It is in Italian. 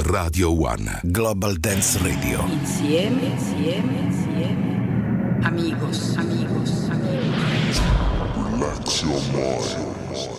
Radio One. Global Dance Radio. Insieme. Amigos. Relax your mind.